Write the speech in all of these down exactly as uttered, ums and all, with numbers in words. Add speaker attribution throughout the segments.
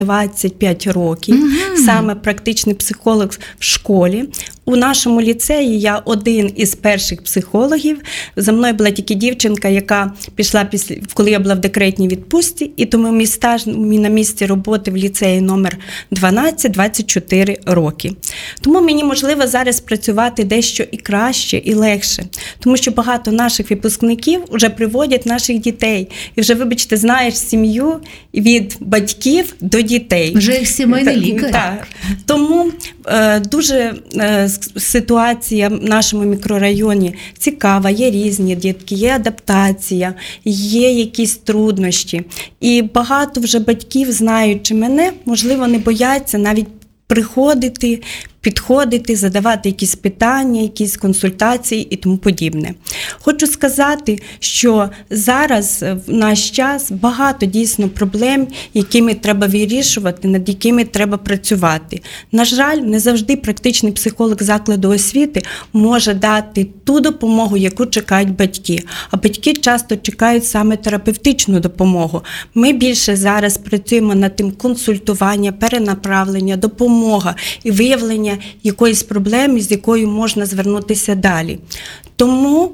Speaker 1: двадцять п'ять років, mm-hmm. саме практичний психолог в школі. У нашому ліцеї я один із перших психологів. За мною була тільки дівчинка, яка пішла, після, коли я була в декретній відпустці, і тому мій стаж на місці роботи в ліцеї номер дванадцять двадцять чотири роки. Тому мені можливо зараз працювати дещо і краще, і легше. Тому що багато наших випускників вже приводять наших дітей. І вже, вибачте, знаєш сім'ю від батьків до дітей.
Speaker 2: Вже їх сімейний лікар.
Speaker 1: Так. Тому е, дуже е, ситуація в нашому мікрорайоні цікава, є різні дітки, є адаптація, є якісь труднощі. І багато вже батьків, знаючи мене, можливо, не бояться навіть приходити, підходити, задавати якісь питання, якісь консультації і тому подібне. Хочу сказати, що зараз в наш час багато дійсно проблем, якими треба вирішувати, над якими треба працювати. На жаль, не завжди практичний психолог закладу освіти може дати ту допомогу, яку чекають батьки. А батьки часто чекають саме терапевтичну допомогу. Ми більше зараз працюємо над тим консультування, перенаправлення, допомога і виявлення якоїсь проблеми, з якою можна звернутися далі. Тому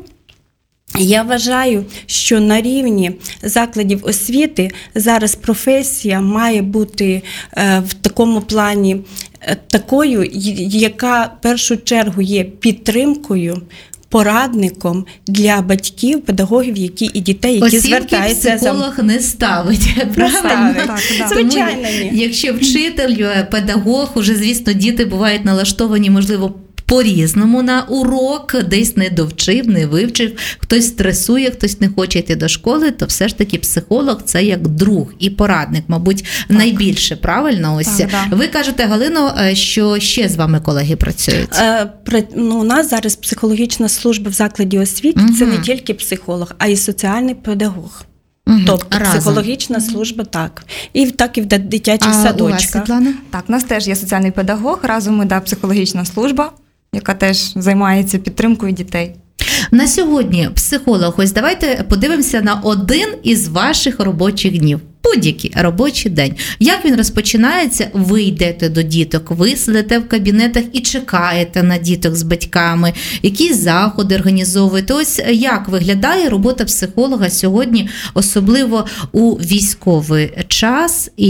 Speaker 1: я вважаю, що на рівні закладів освіти зараз професія має бути е, в такому плані е, такою, яка в першу чергу є підтримкою, порадником для батьків, педагогів, які і дітей, які
Speaker 2: оцінки
Speaker 1: звертаються.
Speaker 2: Психолог за... не ставить, правильно?
Speaker 1: Так, так. Звичайно, ні.
Speaker 2: Якщо вчитель, педагог, уже, звісно, діти бувають налаштовані, можливо, по-різному на урок, десь не довчив, не вивчив, хтось стресує, хтось не хоче йти до школи, то все ж таки психолог – це як друг і порадник, мабуть, так. найбільше, правильно? Ось. Так, да. Ви кажете, Галино, що ще з вами колеги працюють?
Speaker 1: Е, ну, у нас зараз психологічна служба в закладі освіти угу. – це не тільки психолог, а й соціальний педагог. Угу. Тобто разом. Психологічна служба, так. І так і в дитячих
Speaker 2: а
Speaker 1: садочках.
Speaker 2: У вас, Світлана?
Speaker 3: Так, у нас теж є соціальний педагог, разом ми, да, психологічна служба, яка теж займається підтримкою дітей.
Speaker 2: На сьогодні психолог, ось давайте подивимося на один із ваших робочих днів. Будь-який робочий день. Як він розпочинається? Ви йдете до діток, ви сидите в кабінетах і чекаєте на діток з батьками, якісь заходи організовуєте. Ось як виглядає робота психолога сьогодні, особливо у військовий час, і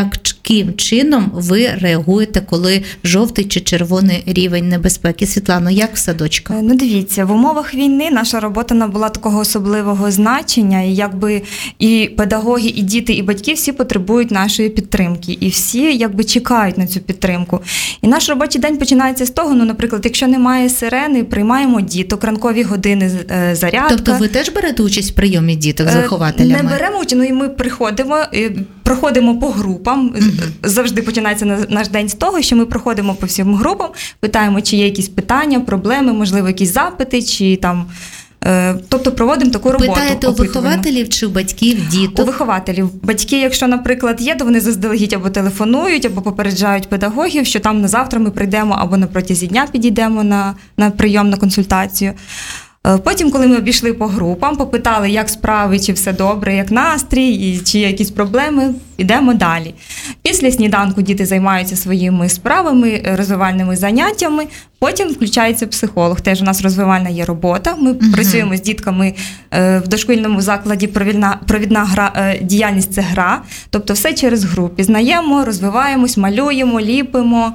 Speaker 2: яким чином ви реагуєте, коли жовтий чи червоний рівень небезпеки? Світлано, як в садочках?
Speaker 3: Ну, дивіться, в умовах війни наша робота набула такого особливого значення, і якби і педагоги, і діти, і батьки всі потребують нашої підтримки, і всі якби чекають на цю підтримку. І наш робочий день починається з того, ну, наприклад, якщо немає сирени, приймаємо діток, ранкові години зарядка.
Speaker 2: Тобто ви теж берете участь в прийомі діток з вихователями?
Speaker 3: Не беремо участь, ну і ми приходимо, проходимо по групам. Mm-hmm. Завжди починається наш день з того, що ми проходимо по всім групам, питаємо, чи є якісь питання, проблеми, можливо, якісь запити, чи там... Тобто проводимо таку роботу.
Speaker 2: Питаєте у вихователів чи у батьків, діток?
Speaker 3: У вихователів. Батьки, якщо, наприклад, є, то вони заздалегідь або телефонують, або попереджають педагогів, що там на завтра ми прийдемо, або на протязі дня підійдемо на, на прийом, на консультацію. Потім, коли ми обійшли по групам, попитали, як справи, чи все добре, як настрій, і чи є якісь проблеми, йдемо далі. Після сніданку діти займаються своїми справами, розвивальними заняттями, потім включається психолог. Теж у нас розвивальна є робота, ми uh-huh. працюємо з дітками в дошкільному закладі, провідна, провідна гра, діяльність – це гра, тобто все через гру. Пізнаємо, розвиваємось, малюємо, ліпимо.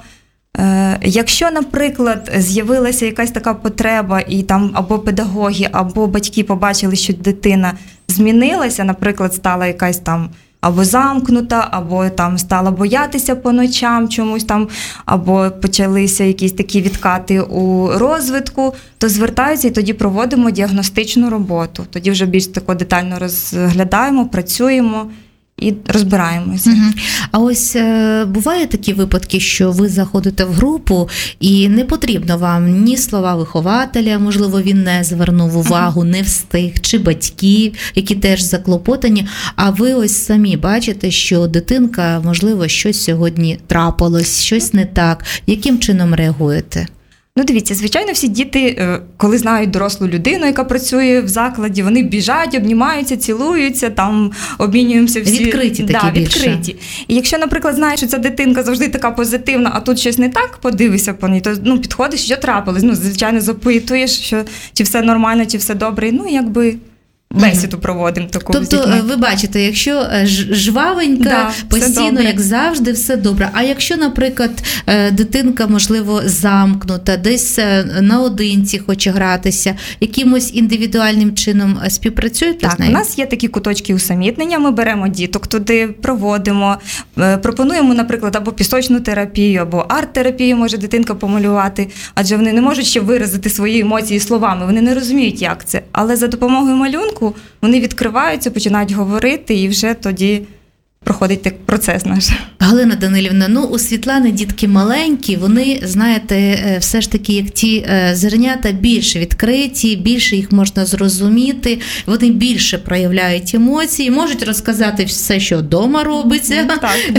Speaker 3: Якщо, наприклад, з'явилася якась така потреба, і там або педагоги, або батьки побачили, що дитина змінилася, наприклад, стала якась там або замкнута, або там стала боятися по ночам чомусь там, або почалися якісь такі відкати у розвитку, то звертаються і тоді проводимо діагностичну роботу. Тоді вже більш тако детально розглядаємо, працюємо і розбираємося.
Speaker 2: Угу. А ось е, буває такі випадки, що ви заходите в групу і не потрібно вам ні слова вихователя, можливо, він не звернув увагу, не встиг, чи батьків, які теж заклопотані, а ви ось самі бачите, що дитинка, можливо, щось сьогодні трапилось, щось не так. Яким чином реагуєте?
Speaker 3: Ну, дивіться, звичайно, всі діти, е, коли знають дорослу людину, яка працює в закладі, вони біжать, обнімаються, цілуються, там обмінюємося всі.
Speaker 2: Відкриті такі
Speaker 3: да,
Speaker 2: більше.
Speaker 3: відкриті. І якщо, наприклад, знаєш, що ця дитинка завжди така позитивна, а тут щось не так, подивися по ній, то ну, підходиш, що трапилось. Ну, звичайно, запитуєш, що, чи все нормально, чи все добре. Ну, якби бесіду проводимо таку з
Speaker 2: Тобто,
Speaker 3: дітьми.
Speaker 2: ви бачите, якщо ж- жвавенька,
Speaker 3: Да, все
Speaker 2: постійно,
Speaker 3: добре.
Speaker 2: як завжди, все добре. А якщо, наприклад, е, дитинка, можливо, замкнута, десь е, наодинці хоче гратися, якимось індивідуальним чином е, співпрацюєте з
Speaker 3: Так,
Speaker 2: нею?
Speaker 3: у нас є такі куточки усамітнення, ми беремо діток туди, проводимо, е, пропонуємо, наприклад, або пісочну терапію, або арт-терапію може дитинка помалювати, адже вони не можуть ще виразити свої емоції словами, вони не розуміють, як це. Але за допомогою малюнку вони відкриваються, починають говорити, і вже тоді проходить так процес наш.
Speaker 2: Галина Данилівна, ну у Світлани дітки маленькі, вони, знаєте, е, все ж таки, як ті е, зернята, більше відкриті, більше їх можна зрозуміти, вони більше проявляють емоції, можуть розказати все, що вдома робиться,
Speaker 3: Так,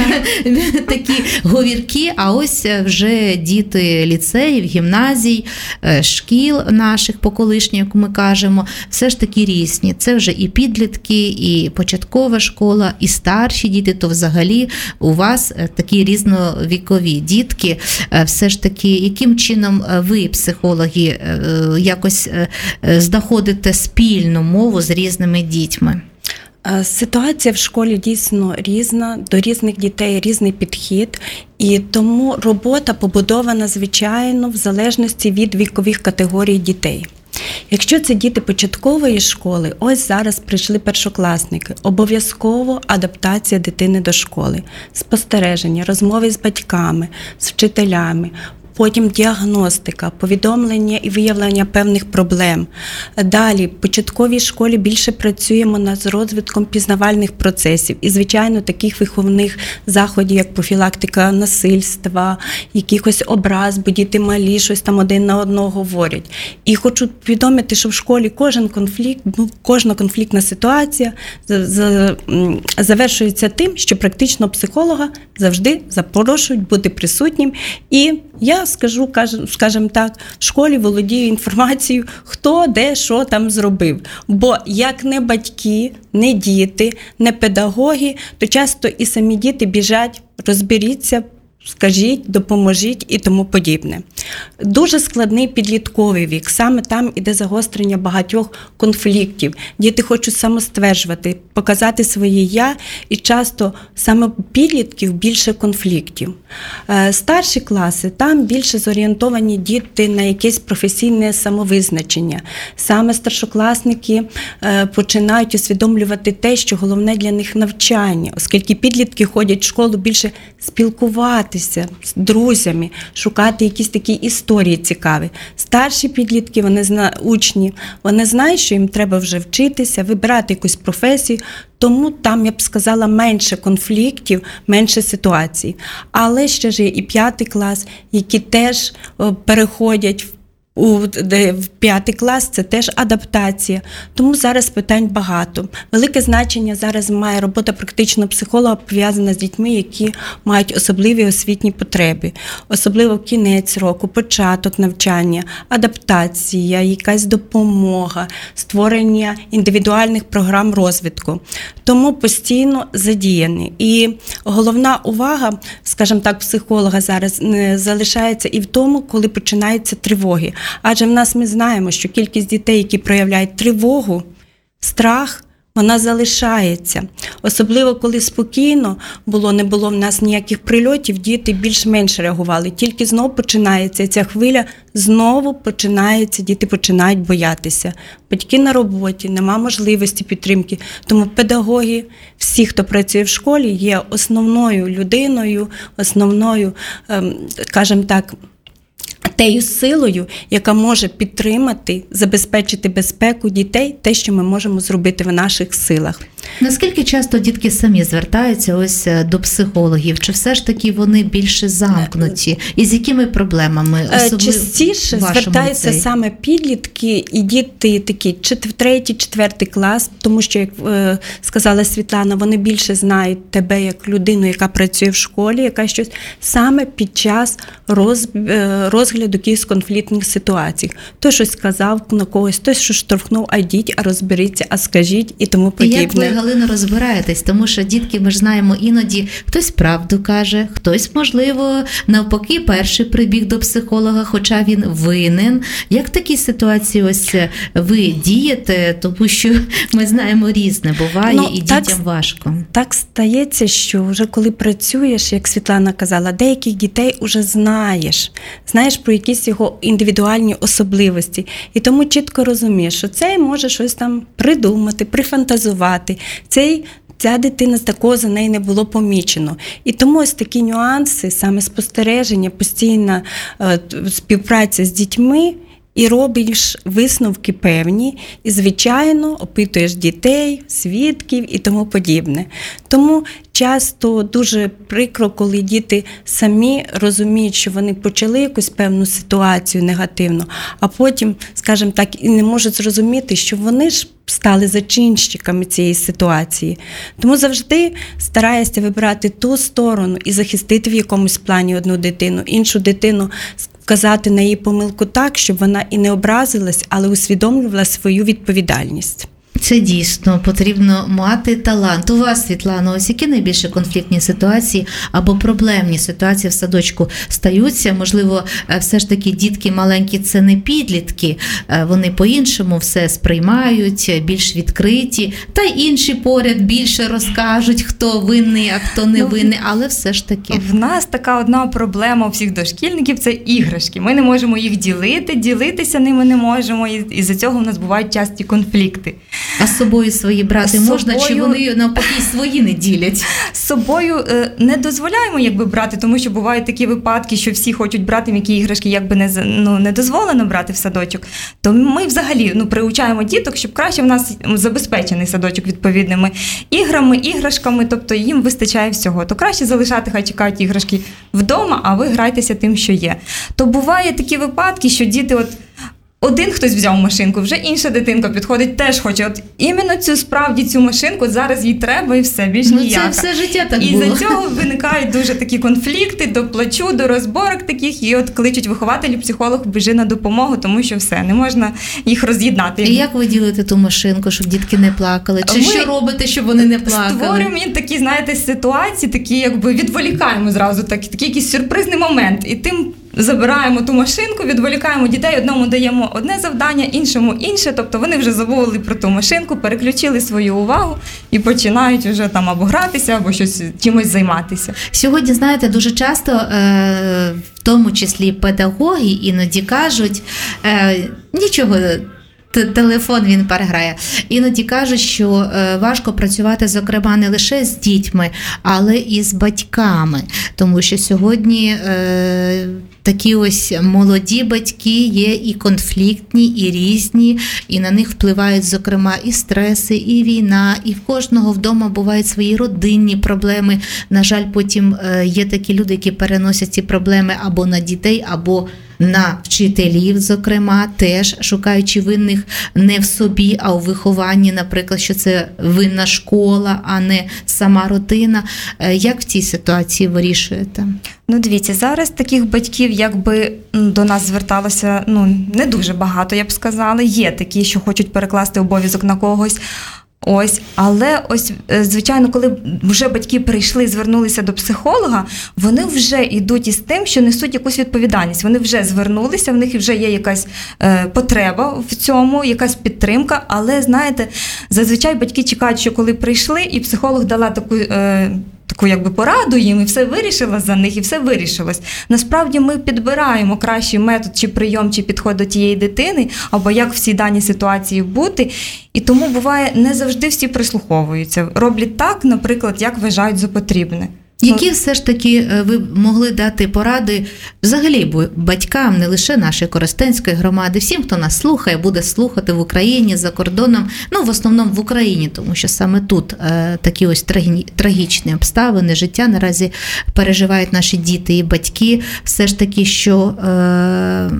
Speaker 2: такі говірки, а ось вже діти ліцеїв, гімназій, е, шкіл наших по колишніх, як ми кажемо, все ж таки різні. Це вже і підлітки, і початкова школа, і старші діти, то взагалі у вас е, такі різновікові дітки. Е, Все ж таки, яким чином е, ви, психологи, е, е, якось е, е, знаходите спільну мову з різними дітьми?
Speaker 1: Е, Ситуація в школі дійсно різна, до різних дітей різний підхід, і тому робота побудована, звичайно, в залежності від вікових категорій дітей. Якщо це діти початкової школи, ось зараз прийшли першокласники, обов'язково адаптація дитини до школи, спостереження, розмови з батьками, з вчителями, потім діагностика, повідомлення і виявлення певних проблем. Далі, в початковій школі більше працюємо над розвитком пізнавальних процесів і, звичайно, таких виховних заходів, як профілактика насильства, якихось образ, бо діти малі, щось там один на одного говорять. І хочу повідомити, що в школі кожен конфлікт, ну, кожна конфліктна ситуація за- за- м, завершується тим, що практично психолога завжди запрошують бути присутнім. І я скажу, кажу- скажімо так, в школі володію інформацією, хто, де, що там зробив. Бо як не батьки, не діти, не педагоги, то часто і самі діти біжать, розберіться, скажіть, допоможіть і тому подібне. Дуже складний підлітковий вік. Саме там іде загострення багатьох конфліктів. Діти хочуть самостверджувати, показати своє «я», і часто саме у підлітків більше конфліктів. Е, Старші класи, там більше зорієнтовані діти на якесь професійне самовизначення. Саме старшокласники е, починають усвідомлювати те, що головне для них навчання, оскільки підлітки ходять в школу більше спілкуватися з друзями, шукати якісь такі історії цікаві. Старші підлітки, вони зна... учні, вони знають, що їм треба вже вчитися, вибирати якусь професію, тому там, я б сказала, менше конфліктів, менше ситуацій. Але ще ж є і п'ятий клас, які теж о, переходять в У де в п'ятий клас, це теж адаптація. Тому зараз питань багато. Велике значення зараз має робота практичного психолога, пов'язана з дітьми, які мають особливі освітні потреби. Особливо в кінець року, початок навчання, адаптація, якась допомога, створення індивідуальних програм розвитку. Тому постійно задіяні. І головна увага, скажімо так, психолога зараз не залишається і в тому, коли починаються тривоги. Адже в нас ми знаємо, що кількість дітей, які проявляють тривогу, страх, вона залишається. Особливо, коли спокійно було, не було в нас ніяких прильотів, діти більш-менш реагували. Тільки знову починається ця хвиля, знову починається, діти починають боятися. Батьки на роботі, нема можливості підтримки. Тому педагоги, всі, хто працює в школі, є основною людиною, основною, скажімо так, тею силою, яка може підтримати, забезпечити безпеку дітей, те, що ми можемо зробити в наших силах.
Speaker 2: Наскільки часто дітки самі звертаються ось до психологів? Чи все ж таки вони більше замкнуті? І з якими проблемами? Особливо
Speaker 1: Частіше
Speaker 2: в вашому
Speaker 1: звертаються
Speaker 2: ліцеї?
Speaker 1: саме підлітки і діти такі чет- третій, четвертий клас, тому що, як е, сказала Світлана, вони більше знають тебе як людину, яка працює в школі, яка щось саме під час роз, е, розгляду якихось конфліктних ситуацій. Хто щось сказав на когось, хтось щось штовхнув, а йдіть, а розберіться, а скажіть і тому
Speaker 2: І
Speaker 1: подібне.
Speaker 2: як ви, Галино, розбираєтесь? Тому що дітки, ми ж знаємо, іноді хтось правду каже, хтось, можливо, навпаки, перший прибіг до психолога, хоча він винен. Як в такій ситуації ось ви дієте? Тому що ми знаємо, різне буває,
Speaker 1: Ну,
Speaker 2: і
Speaker 1: так,
Speaker 2: дітям важко.
Speaker 1: Так стається, що вже коли працюєш, як Світлана казала, деяких дітей вже знаєш, знаєш про якісь його індивідуальні особливості. І тому чітко розумієш, що цей може щось там придумати, прифантазувати. Цей Ця дитина з такого за неї не було помічено. І тому ось такі нюанси, саме спостереження, постійна е, співпраця з дітьми, і робиш висновки певні, і, звичайно, опитуєш дітей, свідків і тому подібне. Тому часто дуже прикро, коли діти самі розуміють, що вони почали якусь певну ситуацію негативну, а потім, скажімо так, і не можуть зрозуміти, що вони ж стали зачинщиками цієї ситуації. Тому завжди стараюся вибирати ту сторону і захистити в якомусь плані одну дитину, іншу дитину вказати на її помилку так, щоб вона і не образилась, але усвідомлювала свою відповідальність.
Speaker 2: Це дійсно потрібно мати талант. У вас, Світлано, ось які найбільше конфліктні ситуації або проблемні ситуації в садочку стаються? Можливо, все ж таки дітки маленькі – це не підлітки, вони по-іншому все сприймають, більш відкриті, та й інші поряд більше розкажуть, хто винний, а хто не винний, але все ж таки.
Speaker 3: В нас така одна проблема у всіх дошкільників – це іграшки. Ми не можемо їх ділити, ділитися ними не можемо, і із-за цього в нас бувають часті конфлікти.
Speaker 2: А з собою свої брати
Speaker 3: З
Speaker 2: можна,
Speaker 3: собою...
Speaker 2: чи вони навпаки свої не ділять?
Speaker 3: З собою е, не дозволяємо якби брати, тому що бувають такі випадки, що всі хочуть брати м'які іграшки, якби не, ну, не дозволено брати в садочок. То ми взагалі ну, приучаємо діток, щоб краще в нас забезпечений садочок відповідними іграми, іграшками, тобто їм вистачає всього. То краще залишати, хай чекають іграшки вдома, а ви грайтеся тим, що є. То бувають такі випадки, що діти от один хтось взяв машинку, вже інша дитинка підходить, теж хоче. От іменно цю, справді, цю машинку, зараз їй треба і все, більш
Speaker 2: ну,
Speaker 3: ніяка.
Speaker 2: Це все життя так
Speaker 3: і
Speaker 2: було.
Speaker 3: І за цього виникають дуже такі конфлікти, до плачу, до розборок таких, і от кличуть вихователі, психолог, біжи на допомогу, тому що все, не можна їх роз'єднати.
Speaker 2: І як ви ділите ту машинку, щоб дітки не плакали? Чи
Speaker 3: Ми
Speaker 2: що робите, щоб вони не плакали?
Speaker 3: Створюємо їм такі, знаєте, ситуації, такі якби відволікаємо зразу, так, такий якийсь сюрпризний момент. І тим забираємо ту машинку, відволікаємо дітей, одному даємо одне завдання, іншому інше, тобто вони вже забули про ту машинку, переключили свою увагу і починають вже там або гратися, або щось чимось займатися.
Speaker 2: Сьогодні, знаєте, дуже часто, е, в тому числі педагоги іноді кажуть, е, нічого, телефон він переграє. Іноді кажуть, що е, важко працювати, зокрема, не лише з дітьми, але і з батьками. Тому що сьогодні е, такі ось молоді батьки є і конфліктні, і різні, і на них впливають, зокрема, і стреси, і війна, і в кожного вдома бувають свої родинні проблеми. На жаль, потім е, є такі люди, які переносять ці проблеми або на дітей, або на вчителів, зокрема, теж шукаючи винних не в собі, а у вихованні, наприклад, що це винна школа, а не сама родина. Як в цій ситуації вирішуєте?
Speaker 3: Ну, дивіться, зараз таких батьків, якби до нас зверталося, ну, не дуже багато, я б сказала. Є такі, що хочуть перекласти обов'язок на когось. Ось, але ось, звичайно, коли вже батьки прийшли, звернулися до психолога, вони вже йдуть із тим, що несуть якусь відповідальність. Вони вже звернулися, в них вже є якась е, потреба в цьому, якась підтримка, але, знаєте, зазвичай батьки чекають, що коли прийшли, і психолог дала таку... Е, таку якби пораду їм, і все вирішила за них, і все вирішилось. Насправді ми підбираємо кращий метод, чи прийом, чи підход до тієї дитини, або як в цій даній ситуації бути. І тому буває, не завжди всі прислуховуються. Роблять так, наприклад, як вважають за потрібне.
Speaker 2: Які все ж таки ви могли дати поради взагалі батькам, не лише нашої Коростенської громади, всім, хто нас слухає, буде слухати в Україні, за кордоном, ну в основному в Україні, тому що саме тут е, такі ось трагі, трагічні обставини життя наразі переживають наші діти і батьки. Все ж таки, що е,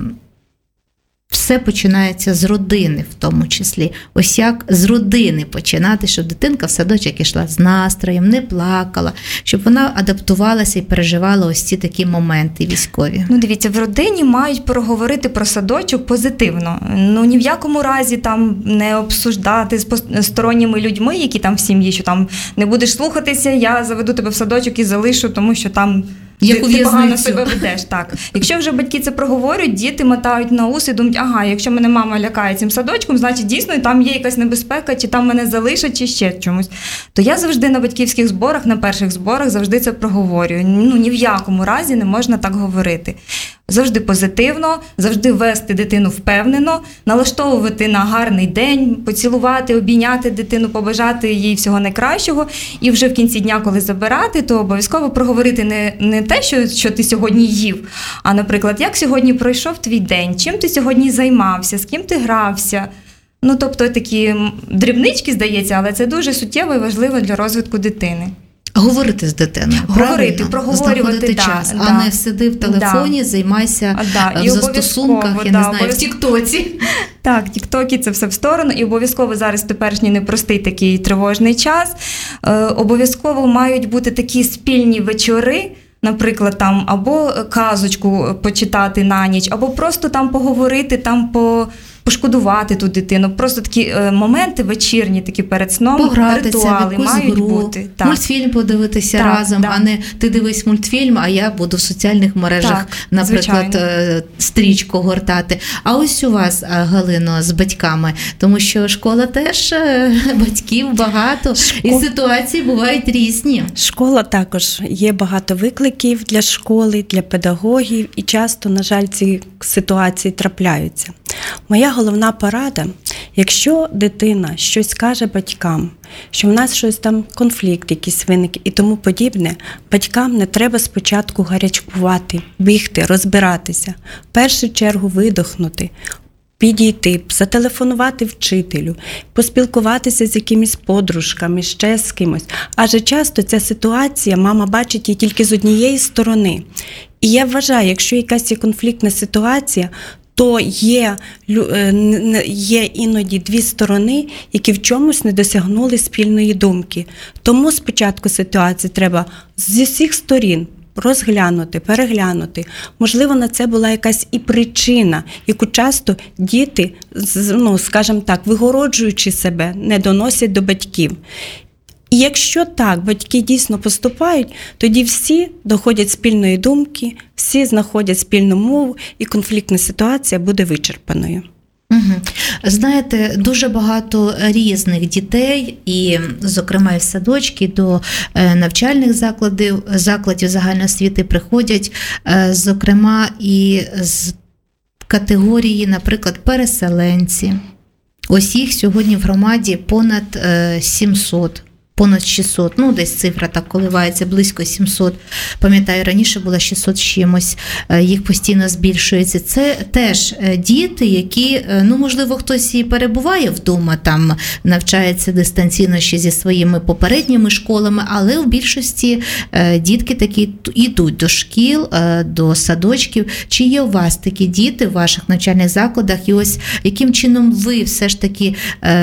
Speaker 2: все починається з родини, в тому числі. Ось як з родини починати, щоб дитинка в садочок ішла з настроєм, не плакала, щоб вона адаптувалася і переживала ось ці такі моменти військові.
Speaker 3: Ну, дивіться, в родині мають проговорити про садочок позитивно. Ну, ні в якому разі там не обсуждати з сторонніми людьми, які там в сім'ї, що там не будеш слухатися, я заведу тебе в садочок і залишу, тому що там
Speaker 2: Як
Speaker 3: ти, ти погано себе ведеш. Так. Якщо вже батьки це проговорюють, діти мотають на ус і думають, ага, якщо мене мама лякає цим садочком, значить дійсно там є якась небезпека, чи там мене залишать, чи ще чомусь. То я завжди на батьківських зборах, на перших зборах завжди це проговорюю. Ну, ні в якому разі не можна так говорити. Завжди позитивно, завжди вести дитину впевнено, налаштовувати на гарний день, поцілувати, обійняти дитину, побажати їй всього найкращого. І вже в кінці дня, коли забирати, то обов'язково проговорити не, не те, що, що ти сьогодні їв, а, наприклад, як сьогодні пройшов твій день, чим ти сьогодні займався, з ким ти грався. Ну, тобто такі дрібнички, здається, але це дуже суттєво і важливо для розвитку дитини.
Speaker 2: Говорити з дитиною,
Speaker 3: говорити, проговорювати
Speaker 2: да, час,
Speaker 3: да,
Speaker 2: а не сиди в телефоні,
Speaker 3: да,
Speaker 2: займайся
Speaker 3: да,
Speaker 2: в застосунках, я
Speaker 3: да,
Speaker 2: не знаю, в тіктоці.
Speaker 3: Так, тіктоки це все в сторону, і обов'язково зараз теперішній непростий такий тривожний час. Е, обов'язково мають бути такі спільні вечори, наприклад, там або казочку почитати на ніч, або просто там поговорити, там по пошкодувати ту дитину. Просто такі е, моменти вечірні, такі перед сном,
Speaker 2: погратися,
Speaker 3: ритуали мають
Speaker 2: гру,
Speaker 3: бути. Так.
Speaker 2: Мультфільм подивитися так, разом, да. а не ти дивись мультфільм, а я буду в соціальних мережах, так, наприклад, звичайно. стрічку гортати. А ось у вас, Галино, з батьками, тому що школа теж батьків багато, Школ... і ситуації бувають різні.
Speaker 1: Школа також є багато викликів для школи, для педагогів, і часто, на жаль, ці ситуації трапляються. Моя головна порада, якщо дитина щось каже батькам, що в нас щось там, конфлікт якийсь виник і тому подібне, батькам не треба спочатку гарячкувати, бігти, розбиратися. В першу чергу видохнути, підійти, зателефонувати вчителю, поспілкуватися з якимись подружками, ще з кимось. Адже часто ця ситуація, мама бачить її тільки з однієї сторони. І я вважаю, якщо якась є конфліктна ситуація, то є, є іноді дві сторони, які в чомусь не досягнули спільної думки. Тому спочатку ситуації треба зі всіх сторін розглянути, переглянути. Можливо, на це була якась і причина, яку часто діти, ну, скажімо так, вигороджуючи себе, не доносять до батьків. І якщо так, батьки дійсно поступають, тоді всі доходять спільної думки, всі знаходять спільну мову, і конфліктна ситуація буде вичерпаною.
Speaker 2: Угу. Знаєте, дуже багато різних дітей, і, зокрема, і в садочки, до навчальних закладів, закладів загальної освіти приходять, зокрема, і з категорії, наприклад, переселенці. Ось їх сьогодні в громаді понад сімсот. Понад шістсот, ну десь цифра так коливається, близько сімсот. Пам'ятаю, раніше було шістсот з чимось, їх постійно збільшується. Це теж діти, які, ну можливо, хтось і перебуває вдома, там навчається дистанційно ще зі своїми попередніми школами, але в більшості дітки такі йдуть до шкіл, до садочків. Чи є у вас такі діти в ваших навчальних закладах? І ось яким чином ви все ж таки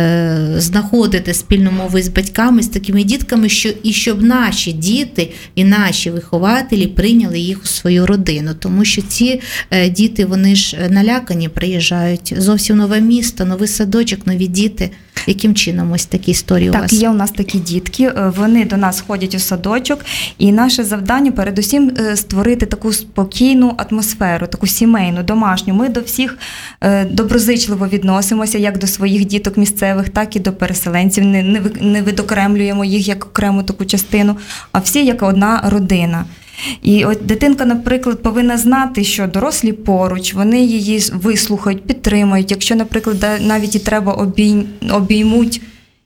Speaker 2: знаходите спільну мову з батьками, з такими дітками, що і щоб наші діти і наші вихователі прийняли їх у свою родину, тому що ці е, діти, вони ж налякані, приїжджають, зовсім нове місто, новий садочок, нові діти. Яким чином ось такі історії
Speaker 3: так,
Speaker 2: у вас?
Speaker 3: Так, є у нас такі дітки, вони до нас ходять у садочок, і наше завдання передусім створити таку спокійну атмосферу, таку сімейну, домашню. Ми до всіх доброзичливо відносимося, як до своїх діток місцевих, так і до переселенців, не, не, не видокремлюємо їх як окрему таку частину, а всі як одна родина. І от дитинка, наприклад, повинна знати, що дорослі поруч, вони її вислухають, підтримують. Якщо, наприклад, навіть і треба обій... обіймуть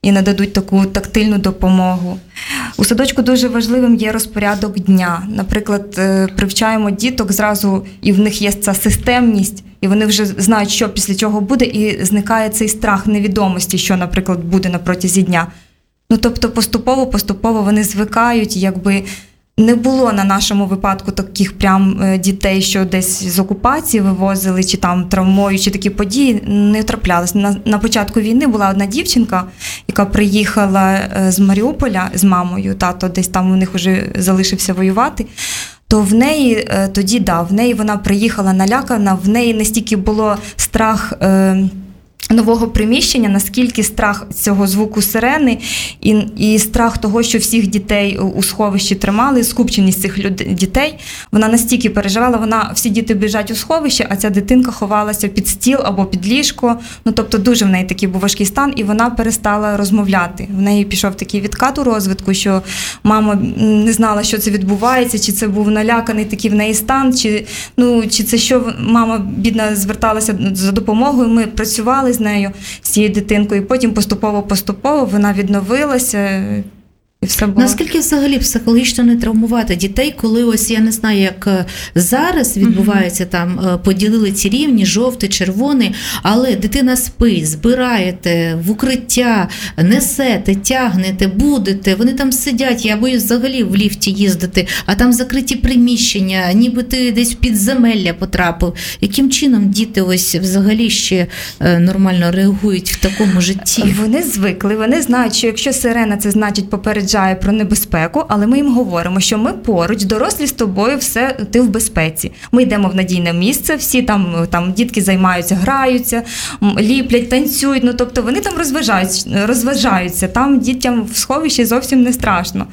Speaker 3: і нададуть таку тактильну допомогу. У садочку дуже важливим є розпорядок дня. Наприклад, привчаємо діток зразу, і в них є ця системність, і вони вже знають, що після чого буде, і зникає цей страх невідомості, що, наприклад, буде на протязі дня. Ну, тобто поступово-поступово вони звикають, якби не було на нашому випадку таких прям дітей, що десь з окупації вивозили, чи там травмуючі такі події, не траплялися. На, на початку війни була одна дівчинка, яка приїхала з Маріуполя з мамою, тато десь там у них вже залишився воювати, то в неї тоді, да, в неї вона приїхала налякана, в неї настільки було страх е, нового приміщення, наскільки страх цього звуку сирени і, і страх того, що всіх дітей у сховищі тримали, скупченість цих людей, дітей, вона настільки переживала, вона, всі діти біжать у сховище, а ця дитинка ховалася під стіл або під ліжко, ну тобто дуже в неї такий був важкий стан, і вона перестала розмовляти. В неї пішов такий відкат у розвитку, що мама не знала, що це відбувається, чи це був наляканий такий в неї стан, чи, ну, чи це що мама, бідна, зверталася за допомогою, ми працювали з нею, з цією дитинкою, і потім поступово-поступово вона відновилася, і все було.
Speaker 2: Наскільки взагалі психологічно не травмувати дітей, коли ось, я не знаю, як зараз відбувається, там поділили ці рівні, жовтий, червоний, але дитина спить, збираєте в укриття, несете, тягнете, будете, вони там сидять, я боюсь взагалі в ліфті їздити, а там закриті приміщення, ніби ти десь в підземелля потрапив. Яким чином діти ось взагалі ще нормально реагують в такому житті?
Speaker 3: Вони звикли, вони знають, що якщо сирена, це значить попереджає про небезпеку, але ми їм говоримо, що ми поруч, дорослі з тобою, все, ти в безпеці. Ми йдемо в надійне місце, всі там, там дітки займаються, граються, ліплять, танцюють, ну тобто вони там розважаються, розважаються, там дітям в сховищі зовсім не страшно.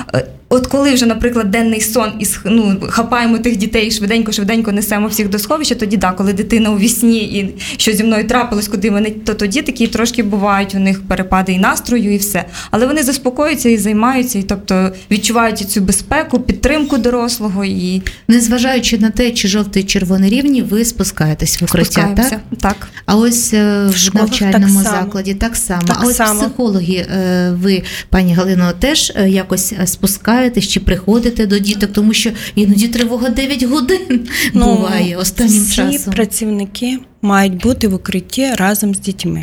Speaker 3: От коли вже, наприклад, денний сон, і ну, хапаємо тих дітей, швиденько-швиденько несемо всіх до сховища, тоді да, коли дитина у вісні і що зі мною трапилось, куди вони, то тоді такі трошки бувають, у них перепади і настрою, і все. Але вони заспокоюються і займаються, і тобто відчувають цю безпеку, підтримку дорослого. І
Speaker 2: незважаючи на те, чи жовтий, червоний рівні, ви спускаєтесь в укриття, так?
Speaker 3: Так.
Speaker 2: А ось в, в навчальному так закладі так само.
Speaker 1: Так
Speaker 2: а ось
Speaker 1: само.
Speaker 2: Психологи, ви, пані Галино, теж якось спускаєтесь чи приходите до діток, тому що іноді тривога дев'ять годин ну, буває останнім
Speaker 1: всі
Speaker 2: часом.
Speaker 1: Всі працівники мають бути в укритті разом з дітьми.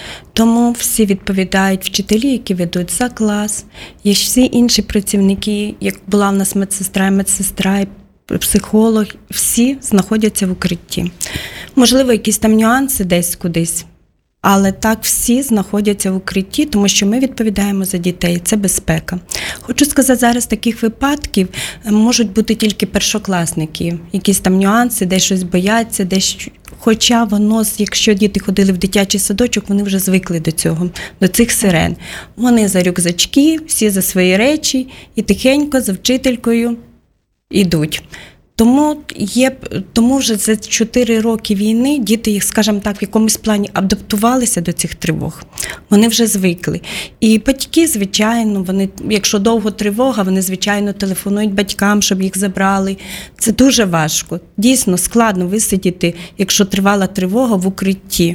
Speaker 1: Тому всі відповідають вчителі, які ведуть за клас, є всі інші працівники, як була в нас медсестра, медсестра, психолог, всі знаходяться в укритті. Можливо, якісь там нюанси десь кудись, але так всі знаходяться в укритті, тому що ми відповідаємо за дітей, це безпека. Хочу сказати, зараз таких випадків можуть бути тільки першокласники, якісь там нюанси, десь щось бояться, десь. Хоча воно, якщо діти ходили в дитячий садочок, вони вже звикли до цього, до цих сирен. Вони за рюкзачки, всі за свої речі і тихенько за вчителькою йдуть. Тому, є, тому вже за чотири роки війни діти, їх, скажімо так, в якомусь плані адаптувалися до цих тривог. Вони вже звикли. І батьки, звичайно, вони, якщо довго тривога, вони, звичайно, телефонують батькам, щоб їх забрали. Це дуже важко. Дійсно, складно висидіти, якщо тривала тривога в укритті.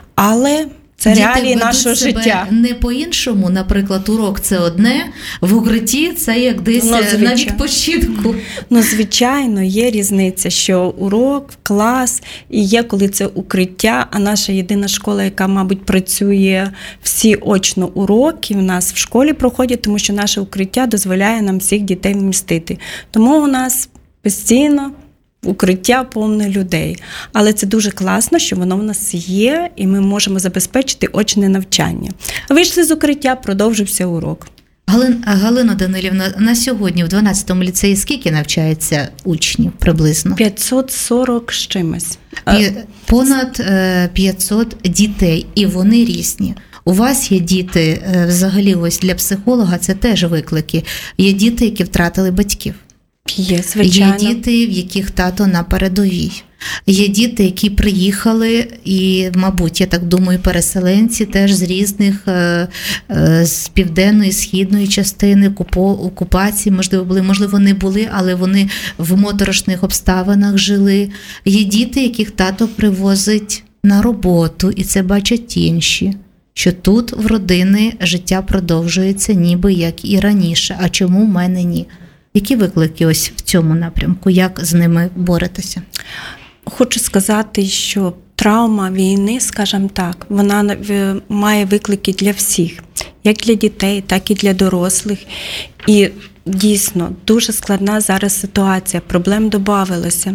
Speaker 1: Але це
Speaker 2: діти
Speaker 1: реалії нашого
Speaker 2: себе
Speaker 1: життя.
Speaker 2: Не по-іншому, наприклад, урок – це одне, в укритті – це як десь
Speaker 1: Ну,
Speaker 2: на відпочинку.
Speaker 1: Ну, звичайно, є різниця, що урок, клас, і є, коли це укриття, а наша єдина школа, яка, мабуть, працює всі очно уроки, у нас в школі проходять, тому що наше укриття дозволяє нам всіх дітей вмістити. Тому у нас постійно укриття повне людей. Але це дуже класно, що воно в нас є, і ми можемо забезпечити очне навчання. Вийшли з укриття, продовжився урок.
Speaker 2: Галин, Галино Данилівна, на сьогодні в дванадцятому ліцеї скільки навчається учнів приблизно?
Speaker 1: п'ятсот сорок з чимось.
Speaker 2: Понад п'ятсот дітей, і вони різні. У вас є діти, взагалі ось для психолога це теж виклики. Є діти, які втратили батьків.
Speaker 1: Є, звичайно.
Speaker 2: Є діти, в яких тато на передовій. Є діти, які приїхали і, мабуть, я так думаю, переселенці теж з різних, з південної, східної частини, окупації, можливо, були, можливо, не були, але вони в моторошних обставинах жили. Є діти, яких тато привозить на роботу, і це бачать інші. що тут в родини життя продовжується ніби як і раніше, а чому в мене ні? Які виклики ось в цьому напрямку, як з ними боретеся?
Speaker 1: Хочу сказати, що травма війни, скажімо так, вона має виклики для всіх, як для дітей, так і для дорослих. І дійсно, дуже складна зараз ситуація, проблем додавалося.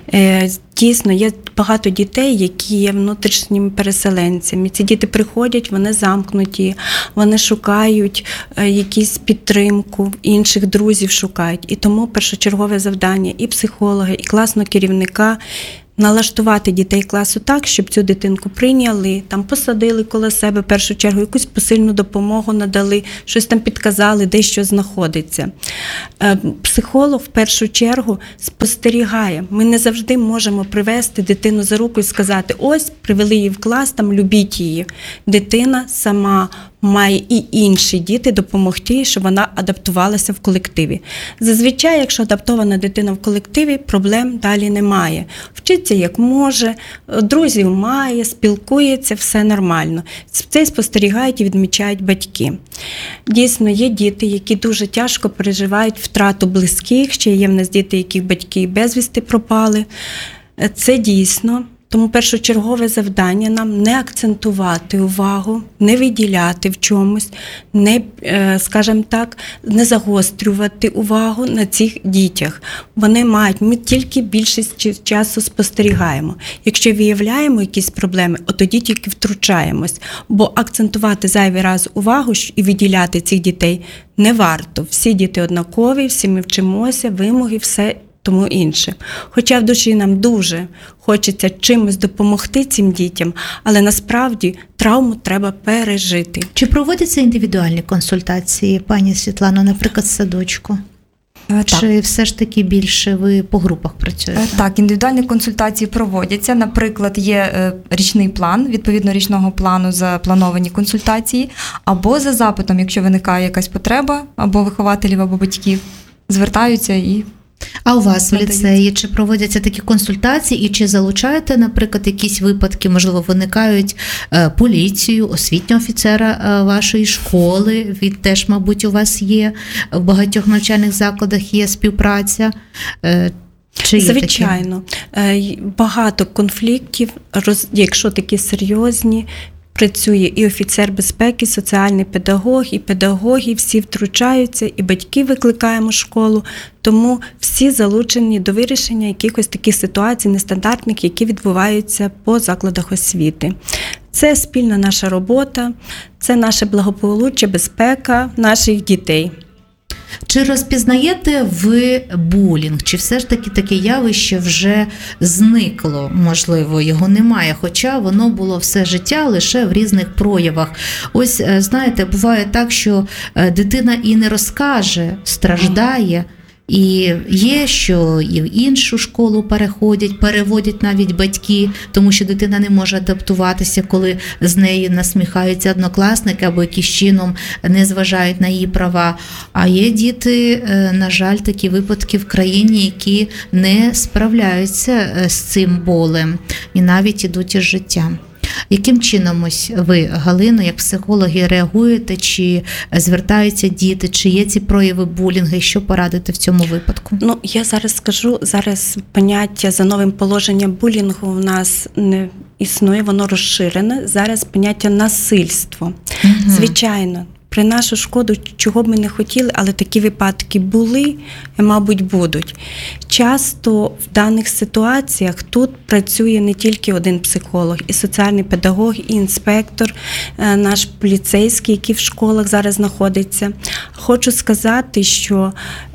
Speaker 1: Дійсно, є багато дітей, які є внутрішніми переселенцями. Ці діти приходять, вони замкнуті, вони шукають якусь підтримку, інших друзів шукають. І тому першочергове завдання і психолога, і класного керівника – налаштувати дітей класу так, щоб цю дитинку прийняли, там посадили коло себе в першу чергу, якусь посильну допомогу надали, щось там підказали, де що знаходиться. Психолог в першу чергу спостерігає. Ми не завжди можемо привести дитину за руку і сказати, ось, привели її в клас, там, любіть її. Дитина сама має і інші діти допомогти, щоб вона адаптувалася в колективі. Зазвичай, якщо адаптована дитина в колективі, проблем далі немає. Вчиться як може, друзів має, спілкується, все нормально. Це спостерігають і відмічають батьки. Дійсно, є діти, які дуже тяжко переживають втрату близьких, ще є в нас діти, яких батьки безвісти пропали. Це дійсно. Тому першочергове завдання нам не акцентувати увагу, не виділяти в чомусь, не, скажімо так, не загострювати увагу на цих дітях. Вони мають, ми тільки більшість часу спостерігаємо. Якщо виявляємо якісь проблеми, от тоді тільки втручаємось. Бо акцентувати зайвий раз увагу і виділяти цих дітей не варто. Всі діти однакові, всі ми вчимося, вимоги, все тому інше. Хоча в душі нам дуже хочеться чимось допомогти цим дітям, але насправді травму треба пережити.
Speaker 2: Чи проводяться індивідуальні консультації, пані Світлано, наприклад, з садочку?
Speaker 3: Так.
Speaker 2: Чи все ж таки більше ви по групах працюєте?
Speaker 3: Так, індивідуальні консультації проводяться. Наприклад, є річний план, відповідно річного плану заплановані консультації, або за запитом, якщо виникає якась потреба, або вихователів, або батьків, звертаються і
Speaker 2: А у вас в ліцеї чи проводяться такі консультації, і чи залучаєте, наприклад, якісь випадки, можливо, виникають е, поліцію, освітнього офіцера е, вашої школи, він теж, мабуть, у вас є, в багатьох навчальних закладах є співпраця? Е, Чи є
Speaker 1: Звичайно. Такі? Багато конфліктів, роз, якщо такі серйозні, працює і офіцер безпеки, соціальний педагог, і педагоги, всі втручаються, і батьки викликаємо школу, тому всі залучені до вирішення якихось таких ситуацій нестандартних, які відбуваються по закладах освіти. Це спільна наша робота, це наше благополуччя, безпека наших дітей.
Speaker 2: Чи розпізнаєте ви булінг? Чи все ж таки таке явище вже зникло? Можливо, його немає, хоча воно було все життя лише в різних проявах. Ось, знаєте, буває так, що дитина і не розкаже, страждає, і є, що і в іншу школу переходять, переводять навіть батьки, тому що дитина не може адаптуватися, коли з неї насміхаються однокласники або якимось чином не зважають на її права. А є діти, на жаль, такі випадки в країні, які не справляються з цим болем і навіть ідуть із життя. Яким чином ось ви, Галино, як психологи, реагуєте, чи звертаються діти, чи є ці прояви булінгу, і що порадити в цьому випадку?
Speaker 1: Ну, я зараз скажу, зараз поняття за новим положенням булінгу у нас не існує, воно розширене. Зараз поняття насильство. Угу. Звичайно, при нашу шкоду, чого б ми не хотіли, але такі випадки були і, мабуть, будуть. Часто в даних ситуаціях тут працює не тільки один психолог, і соціальний педагог, і інспектор, наш поліцейський, який в школах зараз знаходиться. Хочу сказати, що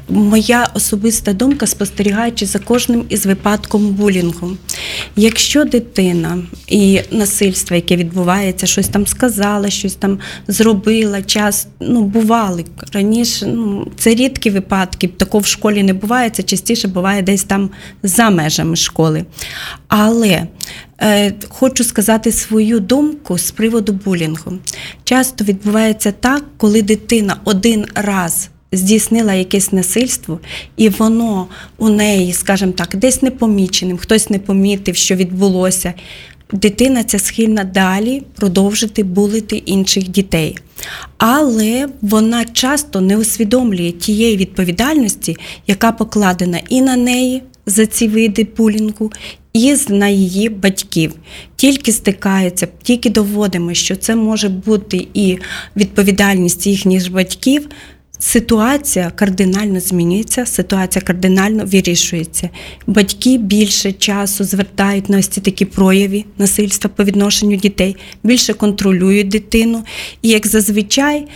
Speaker 1: моя особиста думка, спостерігаючи за кожним із випадком булінгу. Якщо дитина і насильство, яке відбувається, щось там сказала, щось там зробила, час, ну, бували раніше, ну, це рідкі випадки, такого в школі не буває, це частіше буває десь там за межами школи. Але е, хочу сказати свою думку з приводу булінгу. Часто відбувається так, коли дитина один раз здійснила якесь насильство, і воно у неї, скажімо так, десь непоміченим, хтось не помітив, що відбулося. дитина ця схильна далі продовжити булити інших дітей. Але вона часто не усвідомлює тієї відповідальності, яка покладена і на неї за ці види булінгу, і на її батьків. Тільки стикаються, тільки доводимо, що це може бути і відповідальність їхніх батьків, ситуація кардинально змінюється, ситуація кардинально вирішується. Батьки більше часу звертають на ось ці такі прояви насильства по відношенню дітей, більше контролюють дитину. І, як зазвичай,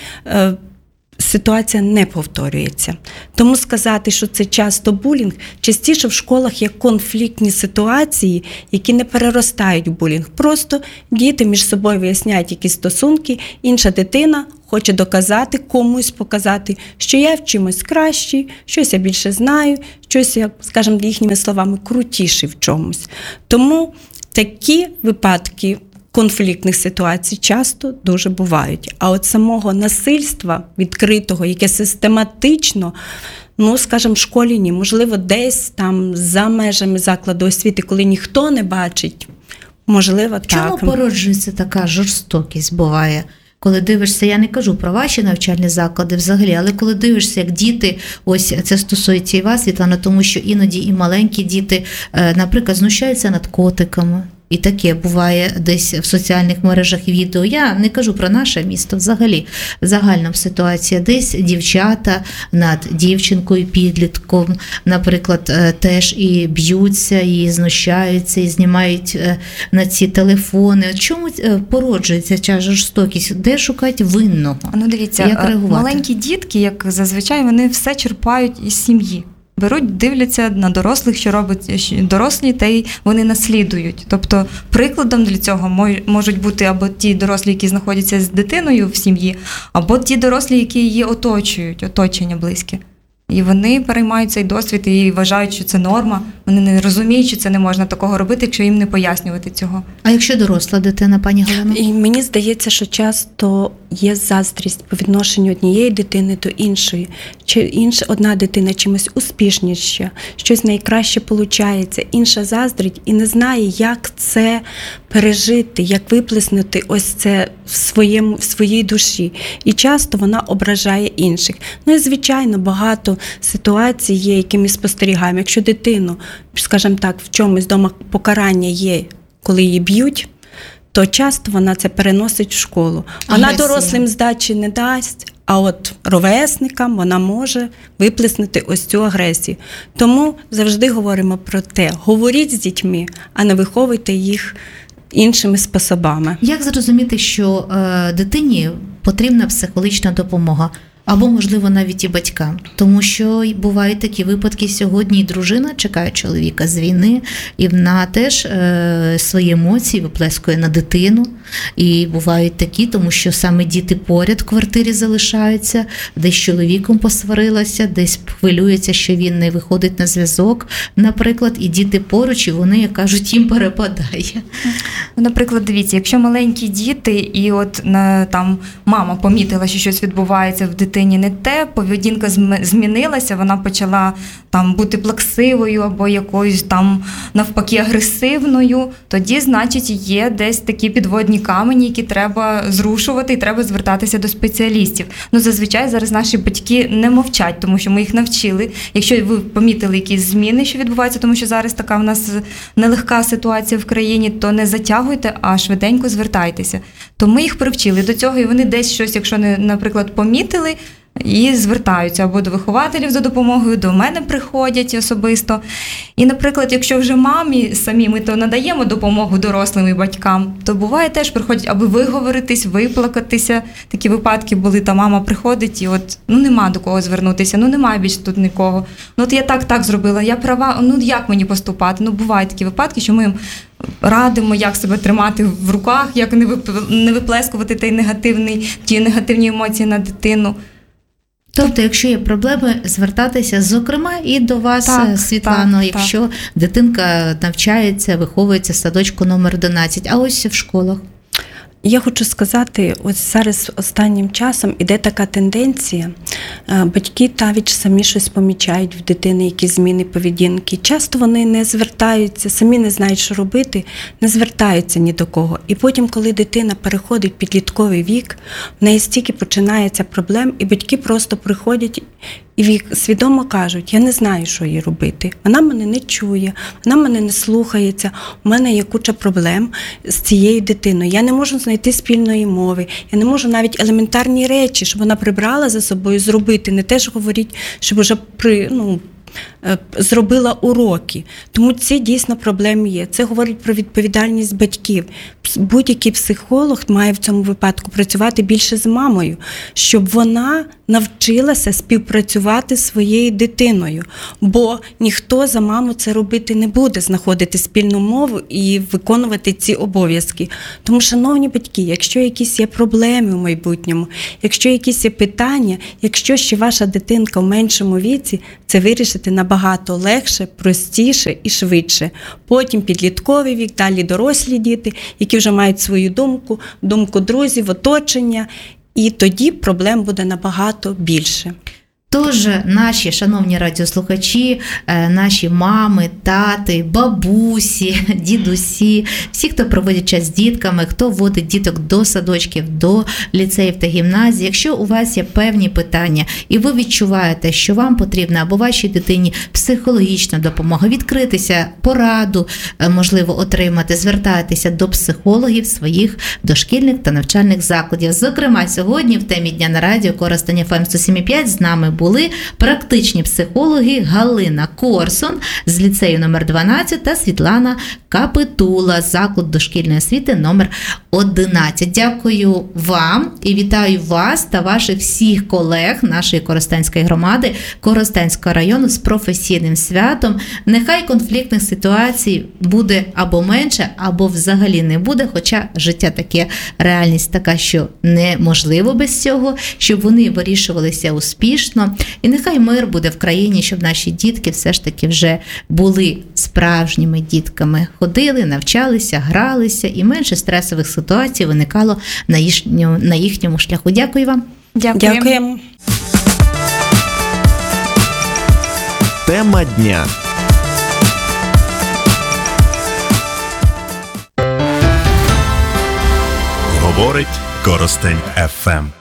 Speaker 1: ситуація не повторюється. Тому сказати, що це часто булінг, частіше в школах є конфліктні ситуації, які не переростають в булінг. Просто діти між собою виясняють якісь стосунки, інша дитина хоче доказати, комусь показати, що я в чомусь кращий, щось я більше знаю, щось я, скажімо, їхніми словами, крутіший в чомусь. Тому такі випадки конфліктних ситуацій часто дуже бувають. А от самого насильства відкритого, яке систематично, ну, скажімо, в школі ні, можливо, десь там за межами закладу освіти, коли ніхто не бачить, можливо, так.
Speaker 2: Чому породжується така жорстокість буває? Коли дивишся, я не кажу про ваші навчальні заклади взагалі, але коли дивишся, як діти, ось це стосується і вас, Світлана, тому що іноді і маленькі діти, наприклад, знущаються над котиками. І таке буває десь в соціальних мережах відео. Я не кажу про наше місто взагалі. Загальна ситуація. Десь дівчата над дівчинкою, підлітком, наприклад, теж і б'ються, і знущаються, і знімають на ці телефони. Чому породжується ця жорстокість? Де шукати винного?
Speaker 3: Ну, дивіться,
Speaker 2: як реагувати?
Speaker 3: Маленькі дітки, як зазвичай, вони все черпають із сім'ї. Беруть, дивляться на дорослих, що роблять дорослі, та й вони наслідують. Тобто прикладом для цього можуть бути або ті дорослі, які знаходяться з дитиною в сім'ї, або ті дорослі, які її оточують, оточення близьке. І вони переймають цей досвід і вважають, що це норма. Вони не розуміють, що це не можна такого робити, якщо їм не пояснювати цього.
Speaker 2: А якщо доросла дитина, пані Галина?
Speaker 1: І мені здається, що часто є заздрість по відношенню однієї дитини до іншої. Чи інша одна дитина чимось успішніша, щось найкраще виходить, інша заздрить і не знає, як це пережити, як виплеснути ось це в своєму, в своїй душі. І часто вона ображає інших. Ну і, звичайно, багато ситуацій є, які ми спостерігаємо. Якщо дитину, скажімо так, в чомусь вдома покарання є, коли її б'ють, то часто вона це переносить в школу. Вона
Speaker 2: Агресія.
Speaker 1: дорослим здачі не дасть, а от ровесникам вона може виплеснути ось цю агресію. Тому завжди говоримо про те, говоріть з дітьми, а не виховуйте їх іншими способами.
Speaker 2: Як зрозуміти, що е, дитині потрібна психологічна допомога? Або, можливо, навіть і батькам. Тому що бувають такі випадки сьогодні, і дружина чекає чоловіка з війни, і вона теж е, свої емоції виплескує на дитину. І бувають такі, тому що саме діти поряд в квартирі залишаються, десь з чоловіком посварилася, десь хвилюється, що він не виходить на зв'язок, наприклад, і діти поруч, і вони, як кажуть, їм перепадає.
Speaker 3: Наприклад, дивіться, якщо маленькі діти, і от на, там мама помітила, що щось відбувається в дитині, не те, поведінка змінилася, вона почала там бути плаксивою або якоюсь там навпаки агресивною, тоді, значить, є десь такі підводні камені, які треба зрушувати і треба звертатися до спеціалістів. Ну, зазвичай зараз наші батьки не мовчать, тому що ми їх навчили. Якщо ви помітили якісь зміни, що відбуваються, тому що зараз така в нас нелегка ситуація в країні, то не затягуйте, а швиденько звертайтеся. То ми їх привчили до цього, і вони десь щось, якщо не, наприклад, помітили, і звертаються або до вихователів за допомогою, до мене приходять особисто. І, наприклад, якщо вже мамі самі ми то надаємо допомогу дорослим і батькам, то буває теж приходять, аби виговоритись, виплакатися. Такі випадки були, та мама приходить і от, ну нема до кого звернутися, ну немає більше тут нікого. Ну от я так, так зробила, я права, ну як мені поступати? Ну бувають такі випадки, що ми їм радимо, як себе тримати в руках, як не виплескувати ті негативні, ті негативні емоції на дитину.
Speaker 2: Тобто, якщо є проблеми, звертатися, зокрема, і до вас,
Speaker 3: так,
Speaker 2: Світлано,
Speaker 3: так,
Speaker 2: якщо
Speaker 3: так.
Speaker 2: дитинка навчається, виховується в садочку номер одинадцять, а ось в школах?
Speaker 1: Я хочу сказати, ось зараз останнім часом іде така тенденція. Е, Батьки навіть самі щось помічають в дитини, якісь зміни поведінки. Часто вони не звертаються, самі не знають, що робити, не звертаються ні до кого. І потім, коли дитина переходить в підлітковий вік, в неї стільки починається проблем, і батьки просто приходять і вік- свідомо кажуть, я не знаю, що їй робити. Вона мене не чує, вона мене не слухається, у мене є куча проблем з цією дитиною. Я не можу знайти спільної мови, я не можу навіть елементарні речі, щоб вона прибрала за собою, зробити. Не те, що говорить, щоб вже при, ну, е, зробила уроки. Тому ці дійсно проблеми є. Це говорить про відповідальність батьків. Пс- Будь-який психолог має в цьому випадку працювати більше з мамою, щоб вона навчилася співпрацювати з своєю дитиною. Бо ніхто за маму це робити не буде, знаходити спільну мову і виконувати ці обов'язки. Тому, шановні батьки, якщо якісь є проблеми в майбутньому, якщо якісь є питання, якщо ще ваша дитинка в меншому віці, це вирішити набагато легше, простіше і швидше. Потім підлітковий вік, далі дорослі діти, які вже мають свою думку, думку друзів, оточення, і тоді проблем буде набагато більше.
Speaker 2: Тож, наші шановні радіослухачі, е, наші мами, тати, бабусі, дідусі, всі, хто проводить час з дітками, хто водить діток до садочків, до ліцеїв та гімназій, якщо у вас є певні питання і ви відчуваєте, що вам потрібна або вашій дитині психологічна допомога, відкритися, пораду, е, можливо, отримати, звертайтеся до психологів своїх дошкільних та навчальних закладів. Зокрема, сьогодні в темі Дня на радіо Коростень еф ем сто сім і п'ять з нами були практичні психологи Галина Корсун з ліцею номер дванадцять та Світлана Капитула з закладу дошкільної освіти номер одинадцять. Дякую вам і вітаю вас та ваших всіх колег нашої Коростенської громади, Коростенського району з професійним святом. Нехай конфліктних ситуацій буде або менше, або взагалі не буде, хоча життя таке, реальність така, що неможливо без цього, щоб вони вирішувалися успішно. І нехай мир буде в країні, щоб наші дітки все ж таки вже були справжніми дітками. Ходили, навчалися, гралися і менше стресових ситуацій виникало на їхньому, на їхньому шляху. Дякую вам.
Speaker 3: Дякую.
Speaker 1: Дякуємо.
Speaker 4: Тема дня. Говорить Коростень еф ем.